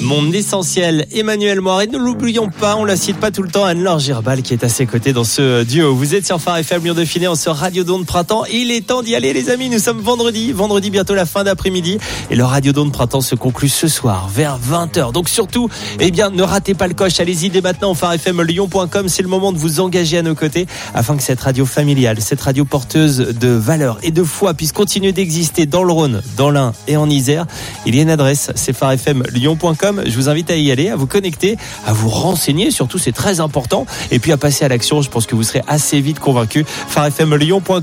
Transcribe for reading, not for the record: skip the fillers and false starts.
Mon essentiel, Emmanuel Moiré. Ne l'oublions pas, on la cite pas tout le temps, Anne-Laure Girbal qui est à ses côtés dans ce duo. Vous êtes sur Phare FM Lyon-Dauphiné en ce Radio-Don de printemps. Il est temps d'y aller les amis, nous sommes vendredi bientôt la fin d'après-midi. Et le Radio-Don de printemps se conclut ce soir vers 20h. Donc surtout, ne ratez pas le coche. Allez-y dès maintenant au pharefmlyon.com. C'est le moment de vous engager à nos côtés afin que cette radio familiale, cette radio porteuse de valeurs et de foi puisse continuer d'exister dans le Rhône, dans l'Ain et en Isère. Il y a une adresse, c'est pharefmlyon.com. Je vous invite à y aller, à vous connecter, à vous renseigner. Surtout, c'est très important. Et puis à passer à l'action. Je pense que vous serez assez vite convaincus. pharefmlyon.com.